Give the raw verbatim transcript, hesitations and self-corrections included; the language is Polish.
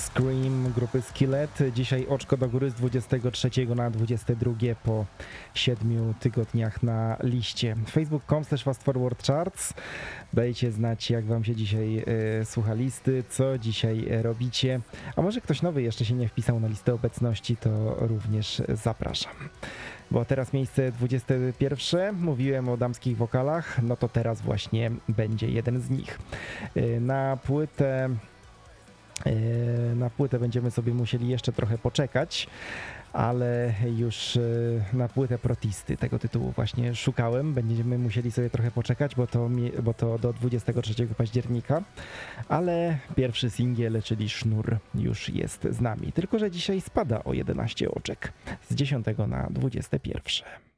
Scream grupy Skillet. Dzisiaj oczko do góry z dwudziestego trzeciego na dwudzieste drugie po siedmiu tygodniach na liście. facebook kropka com slash fast forward charts. Dajcie znać, jak wam się dzisiaj y, słucha listy, co dzisiaj robicie. A może ktoś nowy jeszcze się nie wpisał na listę obecności, to również zapraszam. Bo teraz miejsce dwudzieste pierwsze. Mówiłem o damskich wokalach, no to teraz właśnie będzie jeden z nich. Y, na płytę Na płytę będziemy sobie musieli jeszcze trochę poczekać, ale już na płytę Protisty, tego tytułu właśnie szukałem. Będziemy musieli sobie trochę poczekać, bo to, bo to do dwudziestego trzeciego października, ale pierwszy singiel, czyli Sznur, już jest z nami. Tylko że dzisiaj spada o jedenaście oczek, z dziesiątego na dwudzieste pierwsze.